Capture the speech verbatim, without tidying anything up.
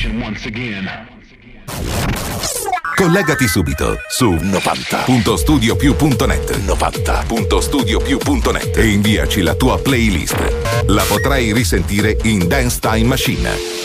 Collegati subito su novanta punto studio più punto net novanta punto studio più punto net e inviaci la tua playlist. La potrai risentire in Dance Time Machine.